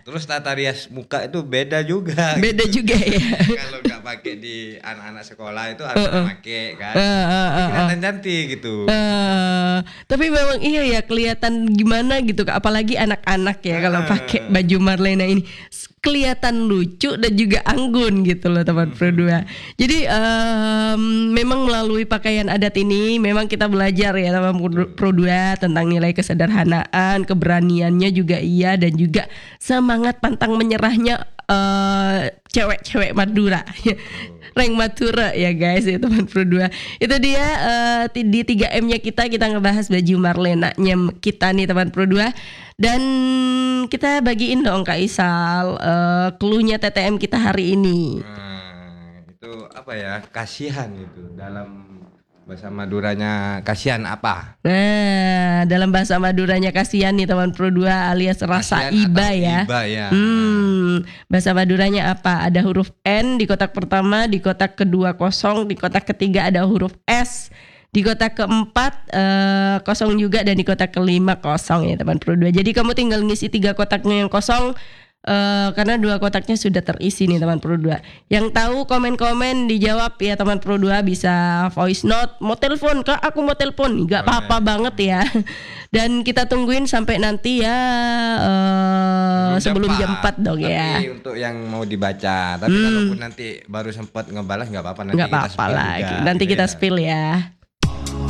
Terus tata rias muka itu beda juga. Beda juga ya. Kalau nggak pakai di anak-anak sekolah itu harus pakai kan. Kelihatan cantik gitu. Tapi memang iya ya kelihatan gimana gitu, apalagi anak-anak ya kalau pakai baju Marlena ini kelihatan lucu dan juga anggun gitu loh teman Pro 2. Jadi memang melalui pakaian adat ini memang kita belajar ya teman Pro 2 tentang nilai kesederhanaan, keberaniannya juga iya, dan juga semangat pantang menyerahnya cewek-cewek Madura. Reng Madura ya guys ya teman Pro 2. Itu dia di 3M-nya kita ngebahas baju Marlena-nya kita nih teman Pro 2. Dan kita bagiin dong Kak Isal clue-nya TTM kita hari ini. Itu apa ya? Kasihan itu dalam bahasa Maduranya kasihan apa? Nah, dalam bahasa Maduranya kasihan nih teman Pro 2 alias rasa Kasihan iba atau ya. Iba ya. Bahasa Maduranya apa? Ada huruf N di kotak pertama, di kotak kedua kosong, di kotak ketiga ada huruf S, di kotak keempat kosong juga, dan di kotak kelima kosong ya teman Pro 2. Jadi kamu tinggal ngisi 3 kotaknya yang kosong. Karena 2 kotaknya sudah terisi nih teman Pro 2. Yang tahu komen-komen dijawab ya teman Pro 2, bisa voice note, mau telepon Kak, aku mau telepon, nggak apa-apa banget ya. Dan kita tungguin sampai nanti ya sebelum jam 4 dong ya. Tapi untuk yang mau dibaca, tapi kalaupun nanti baru sempat ngebalas nggak apa-apa, nanti nggak kita apa-apa spill lagi. juga, Nanti gitu kita ya. spill ya.